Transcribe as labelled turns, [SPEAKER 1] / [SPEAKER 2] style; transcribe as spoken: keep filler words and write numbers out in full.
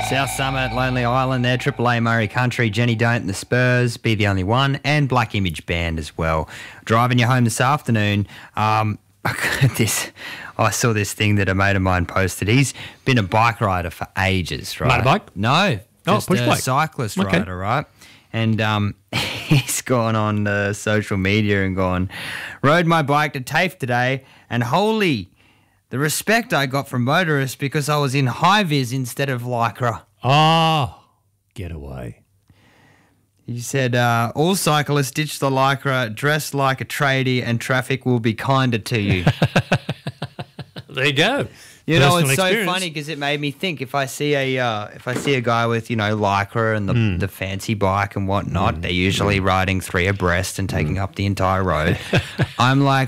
[SPEAKER 1] South Summit, Lonely Island there, Triple A Murray Country, Jenny Don't and the Spurs, Be the Only One, and Black Image Band as well. Driving you home this afternoon, um, this I saw this thing that a mate of mine posted. He's been a bike rider for ages, right?
[SPEAKER 2] Motorbike?
[SPEAKER 1] No,
[SPEAKER 2] Oh,
[SPEAKER 1] just
[SPEAKER 2] push
[SPEAKER 1] a
[SPEAKER 2] bike.
[SPEAKER 1] cyclist
[SPEAKER 2] Okay.
[SPEAKER 1] rider, right? And um, he's gone on uh, social media and gone, rode my bike to TAFE today, and holy... the respect I got from motorists because I was in high-vis instead of Lycra.
[SPEAKER 2] Oh, get away.
[SPEAKER 1] He said, uh, all cyclists ditch the Lycra, dress like a tradie, and traffic will be kinder to you.
[SPEAKER 2] There you go.
[SPEAKER 1] You know,
[SPEAKER 2] Personal
[SPEAKER 1] it's so
[SPEAKER 2] experience.
[SPEAKER 1] funny because it made me think if I see a uh, if I see a guy with, you know, Lycra and the,
[SPEAKER 2] Mm.
[SPEAKER 1] the fancy bike and whatnot, they're usually riding three abreast and taking up the entire road. I'm like,